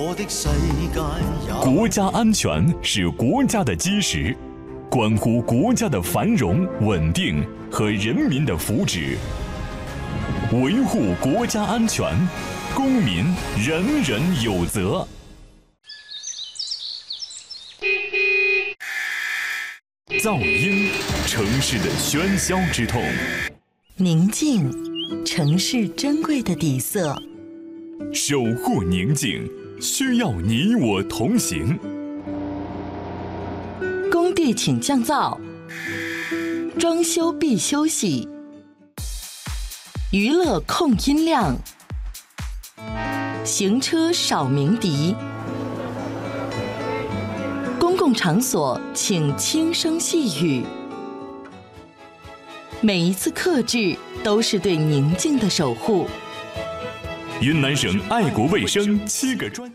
国家安全是国家的基石，关乎国家的繁荣稳定和人民的福祉。维护国家安全，公民人人有责。噪音，城市的喧嚣之痛； 宁静，城市珍贵的底色。 守护宁静，需要你我同行。 工地请降噪，装修必休息。娱乐控音量，行车少鸣笛。公共场所请轻声细语。每一次克制都是对宁静的守护。 云南省爱国卫生7个专。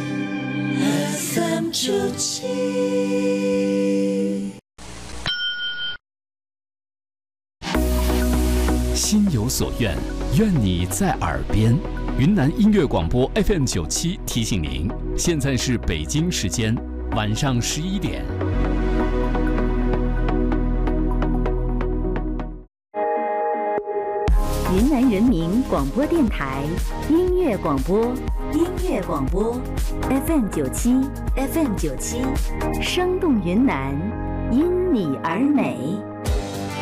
FM97。 心有所愿，愿你在耳边。云南音乐广播 FM97提醒您，现在是北京时间晚上11点。 云南人民广播电台音乐广播FM97 生动云南，因你而美。